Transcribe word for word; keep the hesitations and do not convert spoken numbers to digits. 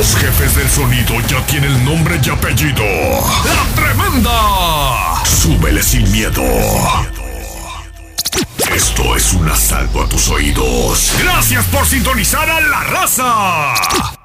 Los jefes del sonido ya tienen nombre y apellido. ¡La Tremenda! Súbele sin miedo. Esto es un asalto a tus oídos. ¡Gracias por sintonizar a La Raza!